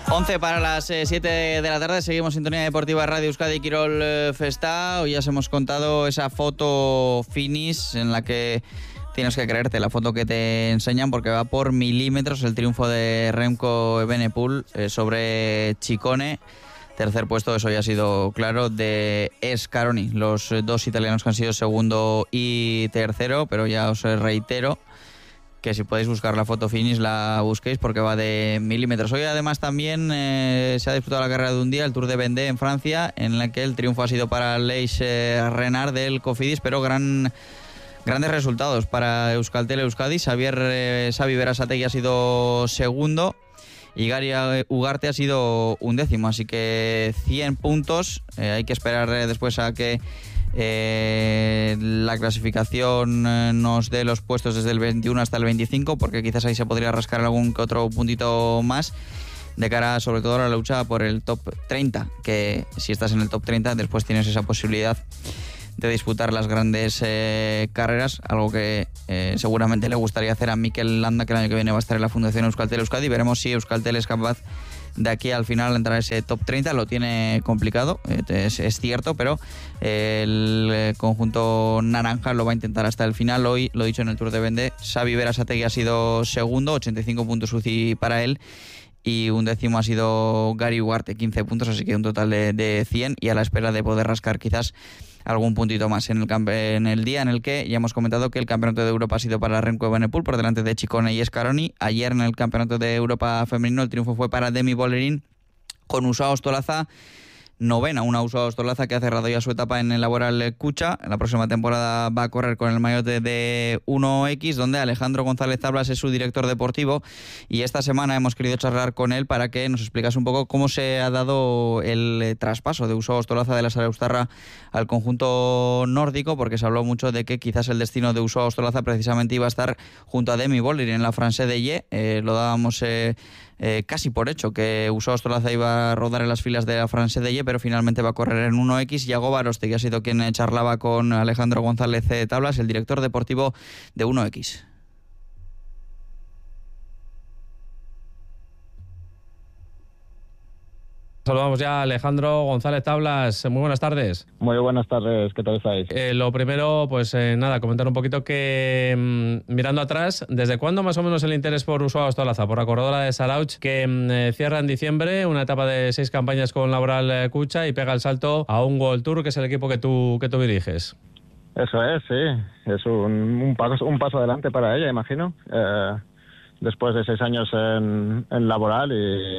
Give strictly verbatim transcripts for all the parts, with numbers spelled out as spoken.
once para las siete de la tarde, seguimos Sintonía Deportiva Radio Euskadi Quirol Festa. Hoy ya os hemos contado esa foto finish en la que tienes que creerte la foto que te enseñan porque va por milímetros el triunfo de Remco Evenepoel eh, sobre Ciccone. Tercer puesto, eso ya ha sido claro, de Scaroni. Los dos italianos que han sido segundo y tercero, pero ya os reitero que si podéis buscar la foto finish la busquéis porque va de milímetros. Hoy además también eh, se ha disputado la carrera de un día, el Tour de Vendée en Francia, en la que el triunfo ha sido para Aleix eh, Renard del Cofidis, pero gran, grandes resultados para Euskaltel Euskadi. Xavier eh, Xavi Berasategui ha sido segundo y Gary Ugarte ha sido undécimo, así que cien puntos. Eh, hay que esperar eh, después a que Eh, la clasificación eh, nos dé los puestos desde el veintiuno hasta el veinticinco, porque quizás ahí se podría rascar algún que otro puntito más de cara sobre todo a la lucha por el top treinta, que si estás en el top treinta después tienes esa posibilidad de disputar las grandes eh, carreras, algo que eh, seguramente le gustaría hacer a Mikel Landa, que el año que viene va a estar en la Fundación Euskaltel Euskadi. Veremos si Euskaltel es capaz de aquí al final entrar a ese top treinta. Lo tiene complicado, es, es cierto, pero el conjunto naranja lo va a intentar hasta el final. Hoy, lo dicho en el Tour de Vendée, Xavi Berasategui ha sido segundo, ochenta y cinco puntos U C I para él, y un décimo ha sido Gary Ugarte, quince puntos, así que un total de, de cien, y a la espera de poder rascar quizás algún puntito más en el, camp- en el día en el que ya hemos comentado que el Campeonato de Europa ha sido para Remco Evenepoel por delante de Ciccone y Scaroni. Ayer en el Campeonato de Europa femenino el triunfo fue para Demi Vollering con Usoa Ostolaza novena, una Usoa Ostolaza que ha cerrado ya su etapa en el Laboral Cucha. En la próxima temporada va a correr con el maillot de uno equis, donde Alejandro González Tablas es su director deportivo, y esta semana hemos querido charlar con él para que nos explicase un poco cómo se ha dado el traspaso de Usoa Ostolaza de la Sara Eustarra al conjunto nórdico, porque se habló mucho de que quizás el destino de Usoa Ostolaza precisamente iba a estar junto a Demi Vollering en la France de Ye. Eh, lo dábamos eh, eh, casi por hecho que Usoa Ostolaza iba a rodar en las filas de la France de Ye, pero finalmente va a correr en uno equis. Yago Barostegui ha sido quien charlaba con Alejandro González Tablas, el director deportivo de uno equis. Saludamos ya a Alejandro González Tablas. Muy buenas tardes. Muy buenas tardes, ¿qué tal estáis? Eh, lo primero, pues eh, nada, comentar un poquito que mmm, mirando atrás, ¿desde cuándo más o menos el interés por Usoa Ostolaza, por la corredora de Sarauch, que mmm, cierra en diciembre una etapa de seis campañas con Laboral Cucha y pega el salto a un World Tour, que es el equipo que tú, que tú diriges? Eso es, sí. Es un, un, paso, un paso adelante para ella, imagino. Eh, después de seis años en, en Laboral,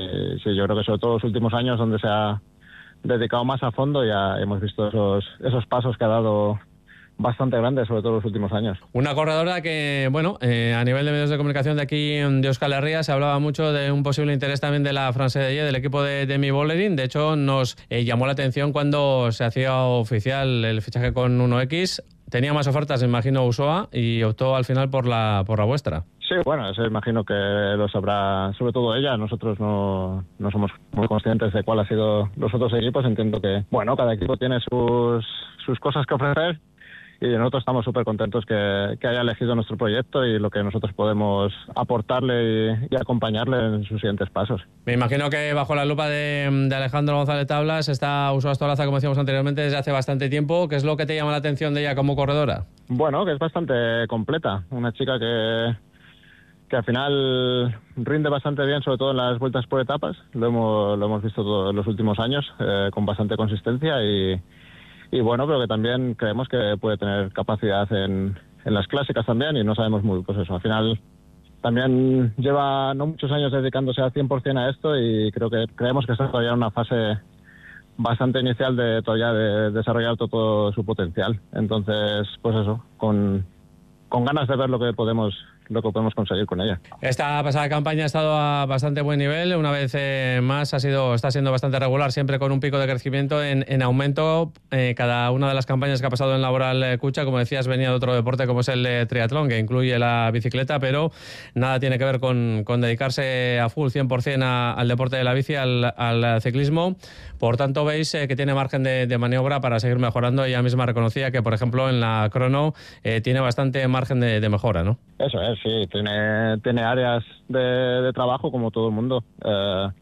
y sí, yo creo que sobre todo los últimos años donde se ha dedicado más a fondo, ya hemos visto esos, esos pasos que ha dado bastante grandes, sobre todo los últimos años. Una corredora que, bueno, eh, a nivel de medios de comunicación de aquí de Euskal Herria se hablaba mucho de un posible interés también de la France de Ye, del equipo de Demi Vollering. De hecho, nos eh, llamó la atención cuando se hacía oficial el fichaje con uno equis. Tenía más ofertas, me imagino, Usoa, y optó al final por la por la vuestra. Sí, bueno, eso imagino que lo sabrá sobre todo ella. Nosotros no, no somos muy conscientes de cuál ha sido los otros equipos. Entiendo que, bueno, cada equipo tiene sus, sus cosas que ofrecer, y nosotros estamos súper contentos que, que haya elegido nuestro proyecto y lo que nosotros podemos aportarle y, y acompañarle en sus siguientes pasos. Me imagino que bajo la lupa de, de Alejandro González Tablas está Usoa Ostolaza, como decíamos anteriormente, desde hace bastante tiempo. ¿Qué es lo que te llama la atención de ella como corredora? Bueno, que es bastante completa. Una chica que, que al final rinde bastante bien, sobre todo en las vueltas por etapas. Lo hemos, lo hemos visto todos los últimos años, eh, con bastante consistencia y... Y bueno, pero que también creemos que puede tener capacidad en, en las clásicas también, y no sabemos muy, pues eso, al final también lleva no muchos años dedicándose al cien por ciento a esto, y creo que creemos que está todavía en una fase bastante inicial de todavía de desarrollar todo, todo su potencial. Entonces, pues eso, con, con ganas de ver lo que podemos lo que podemos conseguir con ella. Esta pasada campaña ha estado a bastante buen nivel, una vez eh, más ha sido está siendo bastante regular, siempre con un pico de crecimiento en, en aumento. Eh, cada una de las campañas que ha pasado en Laboral Cucha, como decías, venía de otro deporte como es el eh, triatlón, que incluye la bicicleta, pero nada tiene que ver con, con dedicarse a full, cien por ciento a, al deporte de la bici, al, al ciclismo. Por tanto, veis eh, que tiene margen de, de maniobra para seguir mejorando. Ella misma reconocía que, por ejemplo, en la crono eh, tiene bastante margen de, de mejora, ¿no? Eso es, sí, tiene, tiene áreas de, de trabajo como todo el mundo. Eh,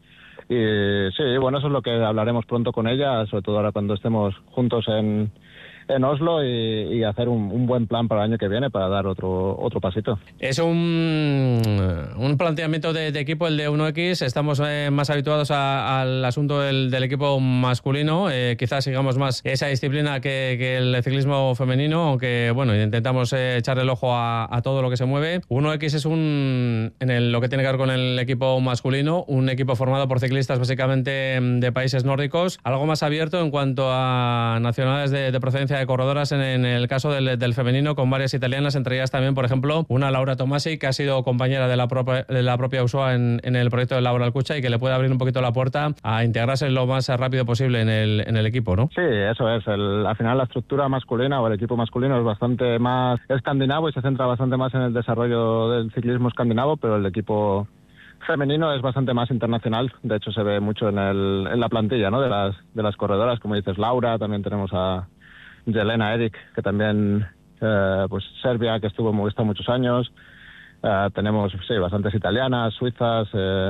Y sí, bueno, eso es lo que hablaremos pronto con ella, sobre todo ahora cuando estemos juntos en, en Oslo y, y hacer un, un buen plan para el año que viene para dar otro otro pasito. Es un, un planteamiento de, de equipo, el de uno equis. Estamos eh, más habituados a, al asunto del, del equipo masculino. Eh, quizás sigamos más esa disciplina que, que el ciclismo femenino, aunque bueno, intentamos eh, echarle el ojo a, a todo lo que se mueve. uno equis es un, en el, lo que tiene que ver con el equipo masculino, un equipo formado por ciclistas básicamente de países nórdicos, algo más abierto en cuanto a nacionalidades de, de procedencia de corredoras en, en el caso del, del femenino, con varias italianas, entre ellas también, por ejemplo, una Laura Tomasi, que ha sido compañera de la propia, de la propia U S O A en, en el proyecto de Laura Alcucha y que le puede abrir un poquito la puerta a integrarse lo más rápido posible en el, en el equipo, ¿no? Sí, eso es. El, al final la estructura masculina o el equipo masculino es bastante más escandinavo y se centra bastante más en el desarrollo del ciclismo escandinavo, pero el equipo femenino es bastante más internacional. De hecho, se ve mucho en, el, en la plantilla, ¿no? de las de las corredoras, como dices, Laura. También tenemos a Jelena Erik, que también, eh, pues Serbia, que estuvo muy, está muchos años. Eh, tenemos, sí, bastantes italianas, suizas, eh,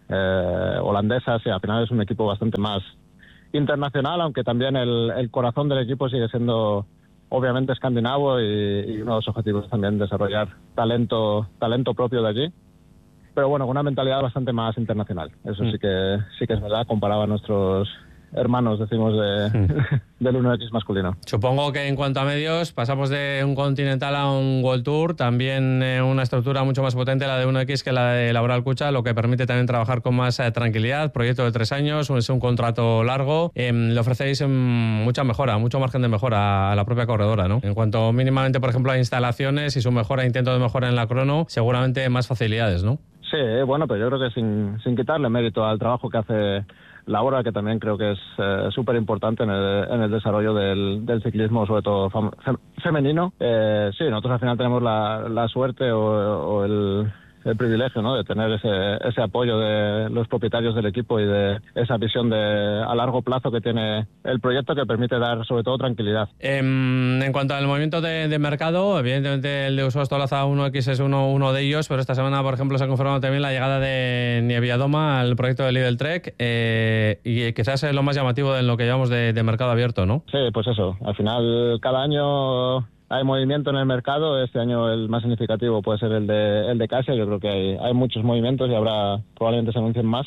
eh, holandesas. Y al final es un equipo bastante más internacional, aunque también el, el corazón del equipo sigue siendo obviamente escandinavo y, y uno de los objetivos es también desarrollar talento, talento propio de allí. Pero bueno, con una mentalidad bastante más internacional. Eso mm. sí que sí que es verdad, comparado a nuestros hermanos, decimos, de, mm. del uno equis masculino. Supongo que en cuanto a medios, pasamos de un Continental a un World Tour, también eh, una estructura mucho más potente la de uno equis que la de Laura Alcucha, lo que permite también trabajar con más eh, tranquilidad. Proyecto de tres años, es un contrato largo. Eh, le ofrecéis eh, mucha mejora, mucho margen de mejora a la propia corredora, ¿no? En cuanto mínimamente, por ejemplo, a instalaciones y su mejora, intento de mejora en la crono, seguramente más facilidades, ¿no? Sí, bueno, pero yo creo que sin, sin quitarle mérito al trabajo que hace Laura, que también creo que es eh, súper importante en el, en el desarrollo del, del ciclismo, sobre todo fam, fem, femenino. Eh, sí, nosotros al final tenemos la, la suerte o, o el, el privilegio, ¿no?, de tener ese, ese apoyo de los propietarios del equipo y de esa visión de a largo plazo que tiene el proyecto, que permite dar sobre todo tranquilidad. Eh, en cuanto al movimiento de, de mercado, evidentemente el de U S O Stolaza uno equis es uno, uno de ellos, pero esta semana, por ejemplo, se ha confirmado también la llegada de Nieviadoma al proyecto de Lidl Trek, eh, y quizás es lo más llamativo de lo que llevamos de, de mercado abierto, ¿no? Sí, pues eso. Al final, cada año hay movimiento en el mercado. Este año el más significativo puede ser el de el de Kasia. Yo creo que hay, hay muchos movimientos y habrá, probablemente se anuncien más.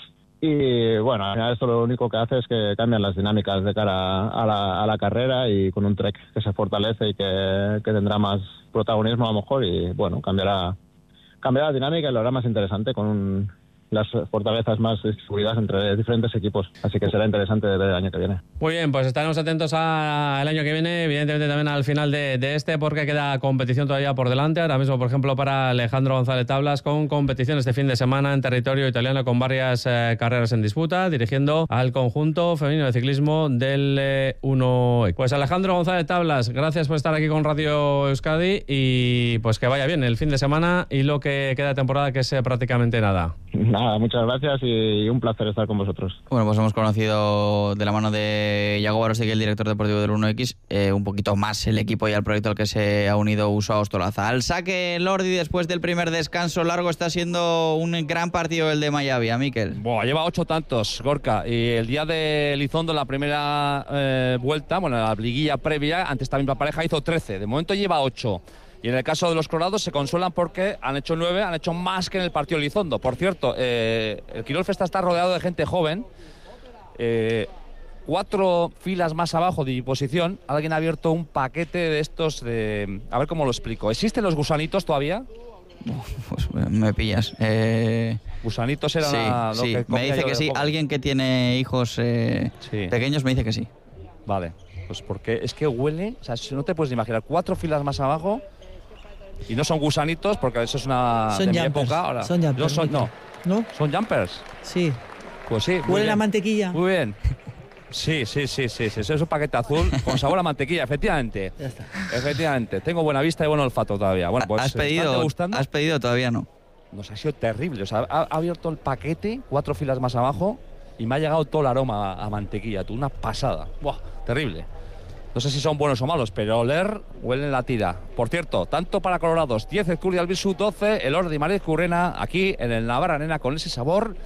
Y bueno, al final esto lo único que hace es que cambian las dinámicas de cara a la, a la carrera, y con un Trek que se fortalece y que, que tendrá más protagonismo a lo mejor, y bueno, cambiará, cambiará la dinámica y lo hará más interesante, con un, las fortalezas más distribuidas entre diferentes equipos. Así que será interesante ver el año que viene. Muy bien, pues estaremos atentos al año que viene, evidentemente también al final de, de este, porque queda competición todavía por delante. Ahora mismo, por ejemplo, para Alejandro González Tablas, con competición este fin de semana en territorio italiano, con varias eh, carreras en disputa, dirigiendo al conjunto femenino de ciclismo del eh, uno equis. Pues Alejandro González Tablas, gracias por estar aquí con Radio Euskadi, y pues que vaya bien el fin de semana y lo que queda de temporada, que es eh, prácticamente nada. Nada, muchas gracias y un placer estar con vosotros. Bueno, pues hemos conocido de la mano de Iago Barostegui, el director deportivo del uno equis, eh, un poquito más el equipo y el proyecto al que se ha unido U S O Stolaza. Al saque Lordi, después del primer descanso largo, está siendo un gran partido el de Miami, ¿a Miquel? Buah, lleva ocho tantos, Gorka, y el día de Elizondo, la primera eh, vuelta, bueno, la liguilla previa, ante esta misma pareja hizo trece, de momento lleva ocho. Y en el caso de los colorados se consuelan porque han hecho nueve, han hecho más que en el partido de Elizondo. Por cierto, eh, el Quirol Festa está rodeado de gente joven. Eh, cuatro filas más abajo de mi posición, alguien ha abierto un paquete de estos de... A ver cómo lo explico. ¿Existen los gusanitos todavía? Pues me pillas. Eh... Gusanitos eran sí, a, lo sí. que me dice que sí. Joven. Alguien que tiene hijos eh, sí. pequeños me dice que sí. Vale, pues porque es que huele... O sea, no te puedes imaginar, cuatro filas más abajo... Y no son gusanitos, porque eso es una son de jumpers, mi época. Ahora. Son jumpers. No, son, no. ¿No? ¿Son jumpers? Sí. Pues sí. ¿Huele a mantequilla? Muy bien. Sí, sí, sí, sí, sí. Eso es un paquete azul con sabor a mantequilla, efectivamente. Ya está. Efectivamente. Tengo buena vista y buen olfato todavía. Bueno, pues, ¿Has pedido? ¿Has pedido? Todavía no. Nos ha sido terrible. O sea, ha, ha abierto el paquete, cuatro filas más abajo, y me ha llegado todo el aroma a, a mantequilla. Tú, una pasada. Buah, terrible. No sé si son buenos o malos, pero oler huelen la tira. Por cierto, tanto para colorados, diez Ezcurdia Albisu, doce el Ordi María Currena, aquí en el Navarra Arena, con ese sabor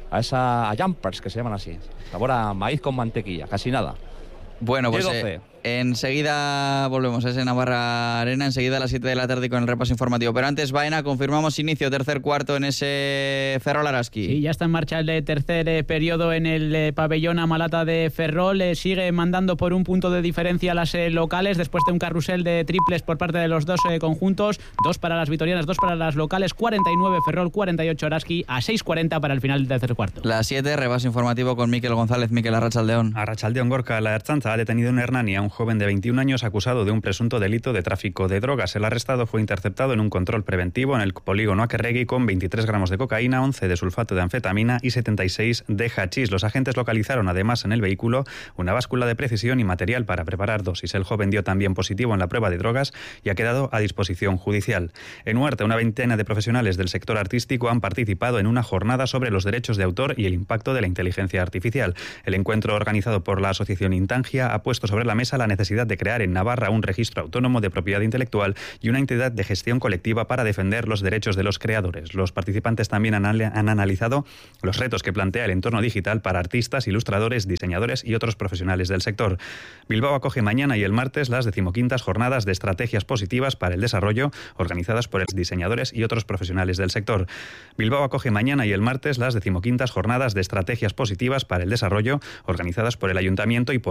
a esa a jumpers, que se llaman así. Sabor a maíz con mantequilla, casi nada. Bueno, pues eh, enseguida volvemos a ese Navarra Arena, enseguida a las siete de la tarde con el repaso informativo. Pero antes, Baena, confirmamos inicio tercer cuarto en ese Ferrol Araski. Sí, ya está en marcha el tercer eh, periodo en el eh, pabellón Amalata de Ferrol. Eh, sigue mandando por un punto de diferencia a las eh, locales después de un carrusel de triples por parte de los dos eh, conjuntos. Dos para las vitorianas, dos para las locales. cuarenta y nueve Ferrol, cuarenta y ocho Araski, a seis cuarenta para el final del tercer cuarto. Las siete, repaso informativo con Miquel González. Miquel, Arratsaldeón. Arratsaldeón, Gorka. La Ertzaintza ha detenido en Hernani a un joven de veintiún años acusado de un presunto delito de tráfico de drogas. El arrestado fue interceptado en un control preventivo en el polígono Akerregui con veintitrés gramos de cocaína, once de sulfato de anfetamina y setenta y seis de hachís. Los agentes localizaron además en el vehículo una báscula de precisión y material para preparar dosis. El joven dio también positivo en la prueba de drogas y ha quedado a disposición judicial. En Huerta, una veintena de profesionales del sector artístico han participado en una jornada sobre los derechos de autor y el impacto de la inteligencia artificial. El encuentro organizado por la asociación Intangia ha puesto sobre la mesa la necesidad de crear en Navarra un registro autónomo de propiedad intelectual y una entidad de gestión colectiva para defender los derechos de los creadores. Los participantes también han, han analizado los retos que plantea el entorno digital para artistas, ilustradores, diseñadores y otros profesionales del sector. Bilbao acoge mañana y el martes las decimoquintas jornadas de estrategias positivas para el desarrollo organizadas por diseñadores y otros profesionales del sector. Bilbao acoge mañana y el martes las decimoquintas jornadas de estrategias positivas para el desarrollo organizadas por el Ayuntamiento y por